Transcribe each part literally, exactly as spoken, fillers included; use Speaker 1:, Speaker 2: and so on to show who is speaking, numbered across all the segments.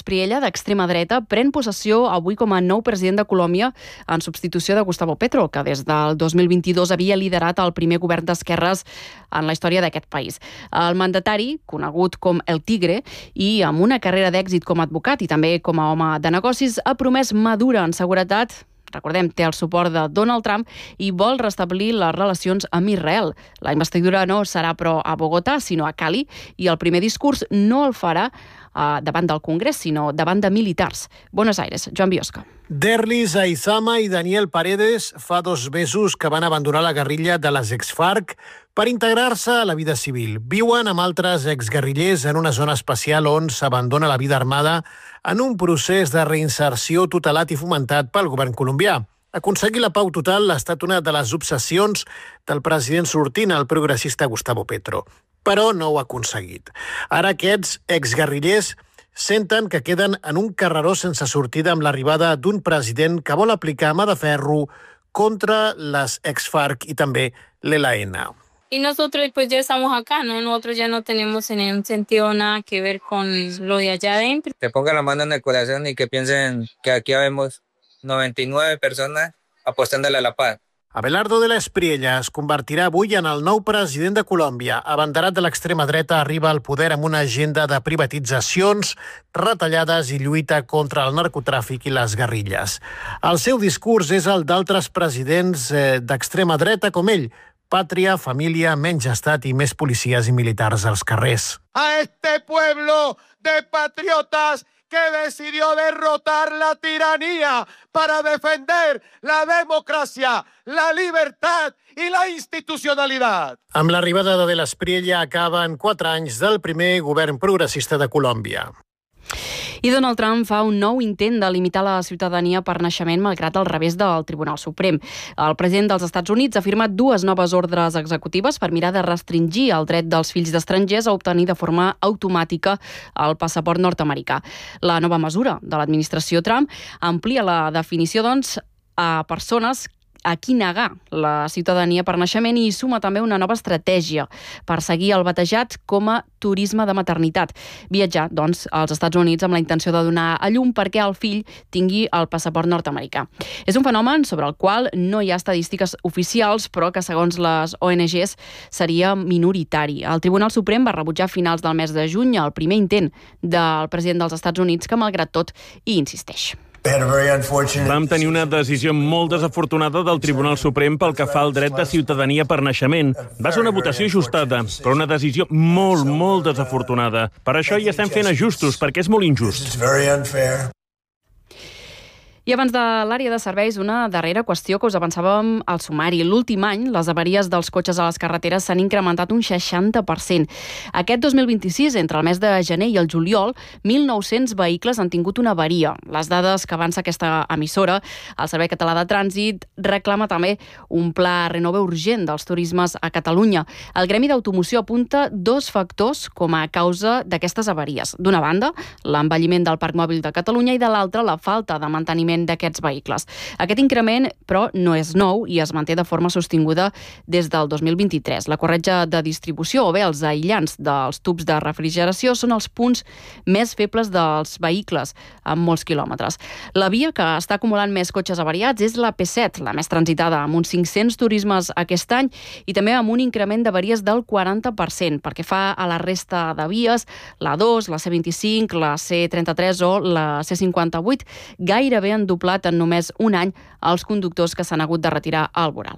Speaker 1: Espriella, d'extrema dreta, pren possessió avui com a nou president de Colòmbia en substitució de Gustavo Petro, que des del dos mil vint-i-dos havia liderat el primer govern d'esquerres en la història d'aquest país. El mandatari, conegut com El Tigre, i amb una carrera d'èxit com a advocat i també com a home de negocis, ha promès Madura en seguretat. Recordem, té el suport de Donald Trump i vol restablir les relacions amb Israel. La investidura no serà, però, a Bogotà, sinó a Cali, i el primer discurs no el farà uh, davant del Congrés, sinó davant de militars. Buenos Aires, Joan Biosca.
Speaker 2: Derlis Aizama i Daniel Paredes fa dos mesos que van abandonar la guerrilla de les ex-FARC per integrar-se a la vida civil. Viuen amb altres exguerrillers en una zona especial on s'abandona la vida armada en un procés de reinserció tutelat i fomentat pel govern colombià. Aconseguir la pau total ha estat una de les obsessions del president sortint, el progressista Gustavo Petro, però no ho ha aconseguit. Ara aquests exguerrillers senten que queden en un carreró sense sortida amb l'arribada d'un president que vol aplicar mà de ferro contra les ex-FARC i també l'E L N.
Speaker 3: Y nosotros pues ya estamos acá, ¿no? Nosotros ya no tenemos en un sentido nada que ver con lo de allá adentro.
Speaker 4: Que pongan la mano en el corazón y que piensen que aquí habemos noventa y nueve personas apostándole a la paz.
Speaker 2: Abelardo de la Espriella es convertirà avui en el nou president de Colòmbia. Abanderat de l'extrema dreta, arriba al poder amb una agenda de privatitzacions, retallades i lluita contra el narcotràfic i les guerrilles. El seu discurs és el d'altres presidents d'extrema dreta com ell. Pàtria, família, menys estat i més policies i militars als carrers.
Speaker 5: A este pueblo de patriotas que decidió derrotar la tiranía para defender la democracia, la libertad y la institucionalidad.
Speaker 2: Amb l'arribada de l'Espriella acaben quatre anys del primer govern progressista de Colòmbia.
Speaker 1: I Donald Trump fa un nou intent de limitar la ciutadania per naixement malgrat el revés del Tribunal Suprem. El president dels Estats Units ha firmat dues noves ordres executives per mirar de restringir el dret dels fills d'estrangers a obtenir de forma automàtica el passaport nord-americà. La nova mesura de l'administració Trump amplia la definició, doncs, a persones a qui negar la ciutadania per naixement i suma també una nova estratègia per seguir el batejat com a turisme de maternitat. Viatjar, doncs, als Estats Units amb la intenció de donar a llum perquè el fill tingui el passaport nord-americà. És un fenomen sobre el qual no hi ha estadístiques oficials, però que, segons les O N Ges, seria minoritari. El Tribunal Suprem va rebutjar a finals del mes de juny el primer intent del president dels Estats Units, que, malgrat tot, hi insisteix.
Speaker 6: Vam tenir una decisió molt desafortunada del Tribunal Suprem pel que fa al dret de ciutadania per naixement. Va ser una votació ajustada, però una decisió molt, molt desafortunada. Per això hi estem fent ajustos, perquè és molt injust.
Speaker 1: I abans de l'àrea de serveis, una darrera qüestió que us avançàvem al sumari. L'últim any, les avaries dels cotxes a les carreteres s'han incrementat un seixanta per cent. Aquest dos mil vint-i-sis, entre el mes de gener i el juliol, mil nou-cents vehicles han tingut una avaria. Les dades que avança aquesta emissora, el Servei Català de Trànsit, reclama també un pla renove urgent dels turismes a Catalunya. El Gremi d'Automoció apunta dos factors com a causa d'aquestes avaries. D'una banda, l'envelliment del parc mòbil de Catalunya i de l'altra, la falta de manteniment d'aquests vehicles. Aquest increment, però, no és nou i es manté de forma sostinguda des del dos mil vint-i-tres. La corretja de distribució o bé els aïllants dels tubs de refrigeració són els punts més febles dels vehicles amb molts quilòmetres. La via que està acumulant més cotxes avariats és la P set, la més transitada, amb uns cinc-cents turismes aquest any i també amb un increment d'avaries del quaranta per cent. Perquè fa a la resta de vies, la dos, la C vint-i-cinc, la C trenta-tres o la C cinquanta-vuit, gairebé han doblat en només un any els conductors que s'han hagut de retirar al voral.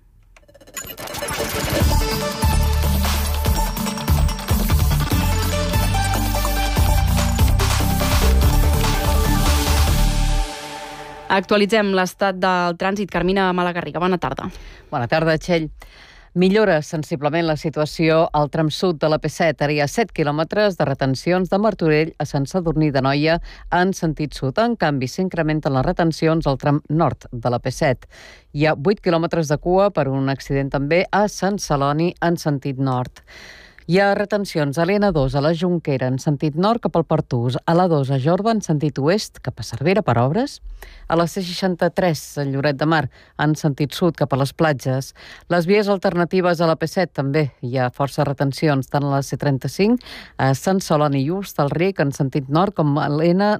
Speaker 1: Actualitzem l'estat del trànsit. Carmina Malagarriga, bona tarda.
Speaker 7: Bona tarda, Txell. Millora sensiblement la situació al tram sud de la P set. Ara hi ha set quilòmetres de retencions de Martorell a Sant Sadurní d'Anoia en sentit sud. En canvi, s'incrementen les retencions al tram nord de la P set. Hi ha vuit quilòmetres de cua per un accident també a Sant Celoni en sentit nord. Hi ha retencions a l'N dos a la Jonquera en sentit nord cap al Pertús, a l'A dos a Jorba en sentit oest cap a Cervera per obres, a la C seixanta-tres a Lloret de Mar en sentit sud cap a les platges. Les vies alternatives a la P set també hi ha força retencions, tant a la C trenta-cinc, a Sant Celoni i Hostalric en sentit nord com a l'N